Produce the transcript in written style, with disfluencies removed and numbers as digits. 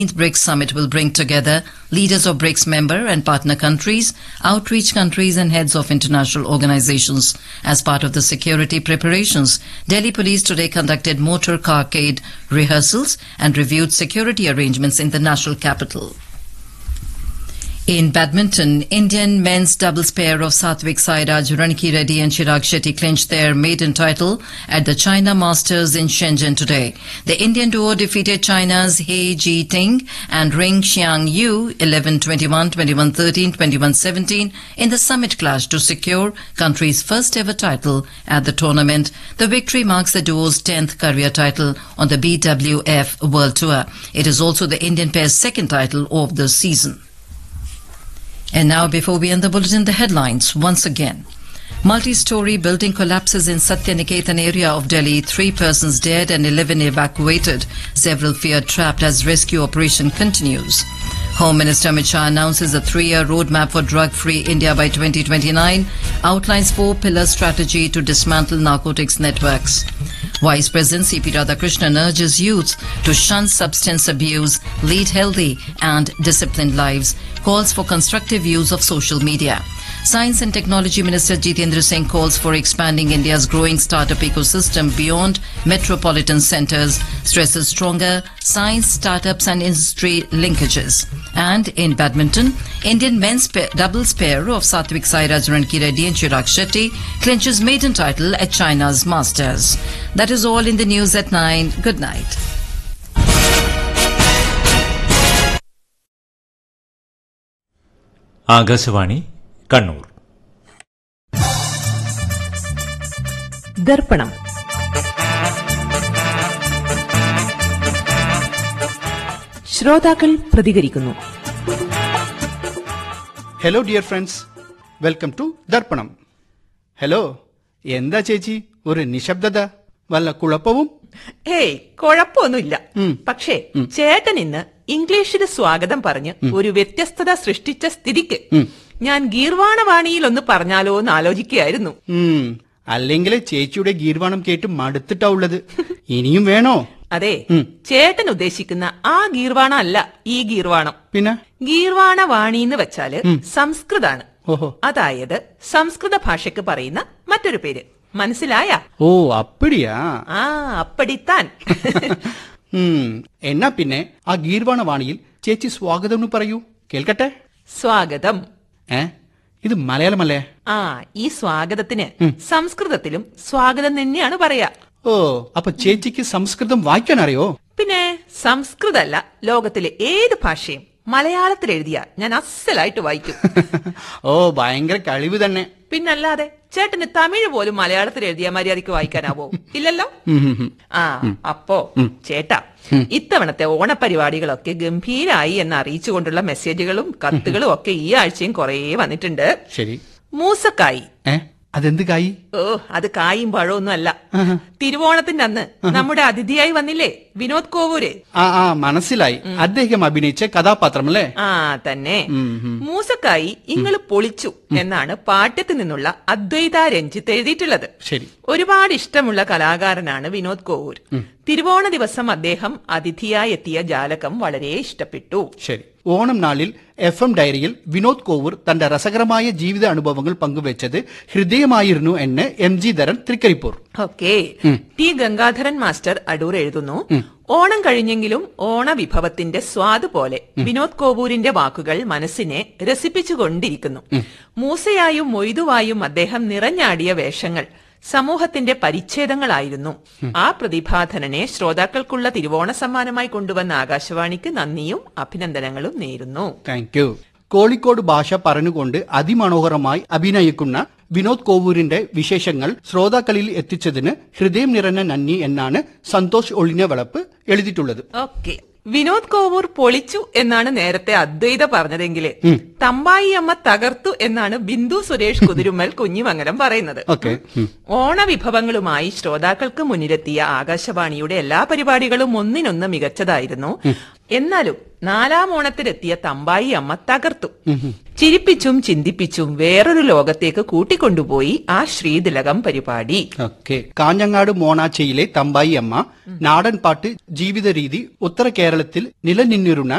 BRICS Summit will bring together leaders of BRICS member and partner countries, outreach countries and heads of international organizations. As part of the security preparations, Delhi Police today conducted motor carcade rehearsals and reviewed security arrangements in the national capital. In badminton, Indian men's doubles pair of Satvik Sairaj, Ranki Reddy and Chirag Shetty clinched their maiden title at the China Masters in Shenzhen today. The Indian duo defeated China's He Ji-ting and Ring Xiang-yu 11-21, 21-13, 21-17 in the summit clash to secure country's first ever title at the tournament. The victory marks the duo's 10th career title on the BWF World Tour. It is also the Indian pair's second title of the season. And now, before we end the bulletin, the headlines once again. Multi-story building collapses in Satyaniketan area of Delhi. 3 persons dead and 11 evacuated. Several feared trapped as rescue operation continues. Home Minister Amit Shah announces a 3-year roadmap for drug-free India by 2029. Outlines 4-pillar strategy to dismantle narcotics networks. Vice President C.P. Radhakrishnan urges youth to shun substance abuse, lead healthy and disciplined lives. Calls for constructive use of social media. Science and Technology Minister Jitendra Singh calls for expanding India's growing startup ecosystem beyond metropolitan centres, stresses stronger science, startups and industry linkages. And in badminton, Indian men's doubles pair of Satvik Sairaj, Ranki Reddy and Chirag Shetty clinches maiden title at China's Masters. That is all in the news at 9. Good night. Akashvani Kannur. ദർപ്പണം. ശ്രോതാക്കൾ പ്രതികരിക്കുന്നു. Hello dear friends, welcome to ദർപ്പണം. Hello, എന്താ ചേച്ചി ഒരു നിശബ്ദത? വല്ല കുഴപ്പവും? ഏയ്, കുഴപ്പമൊന്നുമില്ല. പക്ഷേ ചേട്ടൻ ഇന്ന് ഇംഗ്ലീഷിന് സ്വാഗതം പറഞ്ഞ് ഒരു വ്യത്യസ്തത സൃഷ്ടിച്ച സ്ഥിതിക്ക് ഞാൻ ഗീർവാണവാണിയിൽ ഒന്ന് പറഞ്ഞാലോ എന്ന് ആലോചിക്കുകയായിരുന്നു. അല്ലെങ്കിൽ ചേച്ചിയുടെ ഗീർവാണം കേട്ട് മടുത്തിട്ടാ ഉള്ളത്. ഇനിയും വേണോ? അതെ, ചേട്ടൻ ഉദ്ദേശിക്കുന്ന ആ ഗീർവാണം അല്ല ഈ ഗീർവാണം. പിന്നെ ഗീർവാണവാണി എന്ന് വെച്ചാല് സംസ്കൃതാണ്. ഓഹോ, അതായത് സംസ്കൃത ഭാഷയ്ക്ക് പറയുന്ന മറ്റൊരു പേര്. മനസ്സിലായ? ഓ, അപ്പടിയാ. ആ, അപ്പടിത്താൻ. എന്നാ പിന്നെ ആ ഗീർവാണവാണിയിൽ ചേച്ചി സ്വാഗതം എന്ന് പറയൂ, കേൾക്കട്ടെ. സ്വാഗതം. ഇത് മലയാളമല്ലേ? ആ, ഈ സ്വാഗതത്തിന് സംസ്കൃതത്തിലും സ്വാഗതം തന്നെയാണ് പറയാ. ഓ, അപ്പൊ ചേച്ചിക്ക് സംസ്കൃതം വായിക്കാൻ അറിയോ? പിന്നെ സംസ്കൃതല്ല, ലോകത്തിലെ ഏത് ഭാഷയും മലയാളത്തിൽ എഴുതിയ ഞാൻ അസലായിട്ട് വായിക്കും. ഓ, ഭയങ്കര കഴിവ് തന്നെ. പിന്നല്ലാതെ ചേട്ടന് തമിഴ് പോലും മലയാളത്തിൽ എഴുതിയ മര്യാദയ്ക്ക് വായിക്കാനാവോ? ഇല്ലല്ലോ. ആ, അപ്പോ ചേട്ടാ, ഇത്തവണത്തെ ഓണപരിപാടികളൊക്കെ ഗംഭീരായി എന്ന് അറിയിച്ചുകൊണ്ടുള്ള മെസ്സേജുകളും കത്തുകളും ഒക്കെ ഈ ആഴ്ചയും കുറേ വന്നിട്ടുണ്ട്. ശരി. മൂസക്കായി. അതെന്ത് കായി? ഓ, അത് കായും പഴമൊന്നും അല്ല. തിരുവോണത്തിന്റെ അന്ന് നമ്മുടെ അതിഥിയായി വന്നില്ലേ വിനോദ് കോവൂര്? ആ, മനസ്സിലായി. അദ്ദേഹം അഭിനയിച്ച കഥാപാത്രമല്ലേ? ആ, തന്നെ. മൂസക്കായി ഇങ്ങള് പൊളിച്ചു എന്നാണ് പാട്യത്തിൽ നിന്നുള്ള അദ്വൈത രഞ്ജിത്ത് എഴുതിയിട്ടുള്ളത്. ശരി. ഒരുപാട് ഇഷ്ടമുള്ള കലാകാരനാണ് വിനോദ് കോവൂർ. തിരുവോണ ദിവസം അദ്ദേഹം അതിഥിയായി എത്തിയ ജാലകം വളരെ ഇഷ്ടപ്പെട്ടു. ശരി. ഓണം നാളിൽ FM ഡയറിയിൽ വിനോദ് കോവൂർ തന്റെ രസകരമായ ജീവിത അനുഭവങ്ങൾ പങ്കുവച്ചത് ഹൃദയമായിരുന്നു എന്ന് MG Dharan Trikaripur. Okay. T Gangadharan master Adoor എഴുതുന്നു, ഓണം കഴിഞ്ഞെങ്കിലും ഓണവിഭവത്തിന്റെ സ്വാദ് പോലെ വിനോദ് കോവൂരിന്റെ വാക്കുകൾ മനസ്സിനെ രസിപ്പിച്ചുകൊണ്ടിരിക്കുന്നു. മൂസയായും മൊയ്തുവായും അദ്ദേഹം നിറഞ്ഞാടിയ വേഷങ്ങൾ സമൂഹത്തിന്റെ പരിച്ഛേദങ്ങളായിരുന്നു. ആ പ്രതിഭാധനനെ ശ്രോതാക്കൾക്കുള്ള തിരുവോണ സമ്മാനമായി കൊണ്ടുവന്ന ആകാശവാണിക്ക് നന്ദിയും അഭിനന്ദനങ്ങളും നേരുന്നു. Thank you. കോഴിക്കോട് ഭാഷ പറഞ്ഞുകൊണ്ട് അതിമനോഹരമായി അഭിനയിക്കുന്ന വിനോദ് കോവൂരിന്റെ വിശേഷങ്ങൾ ശ്രോതാക്കളിൽ എത്തിച്ചതിന് ഹൃദയം നിറഞ്ഞ നന്ദി എന്നാണ് സന്തോഷ് ഒളിഞ്ഞ വിളപ്പ് എഴുതിയിട്ടുള്ളത്. ഓക്കെ. വിനോദ് കോവൂർ പൊളിച്ചു എന്നാണ് നേരത്തെ അദ്വൈത പറഞ്ഞതെങ്കില് തമ്പായി അമ്മ തകർത്തു എന്നാണ് ബിന്ദു സുരേഷ് കുതിരുമ്മൽ കുഞ്ഞിമംഗലം പറയുന്നത്. ഓണവിഭവങ്ങളുമായി ശ്രോതാക്കൾക്ക് മുന്നിലെത്തിയ ആകാശവാണിയുടെ എല്ലാ പരിപാടികളും ഒന്നിനൊന്ന് മികച്ചതായിരുന്നു. എന്നാലും 4-ാം ഓണത്തിനെത്തിയ തമ്പായി അമ്മ തകർത്തു. ചിരിപ്പിച്ചും ചിന്തിപ്പിച്ചും വേറൊരു ലോകത്തേക്ക് കൂട്ടിക്കൊണ്ടുപോയി ആ ശ്രീതിലകം പരിപാടി. ഓക്കെ. കാഞ്ഞങ്ങാട് മോണാച്ചയിലെ തമ്പായി അമ്മ നാടൻ പാട്ട് ജീവിത രീതി ഉത്തര കേരളത്തിൽ നിലനിന്നിരുന്ന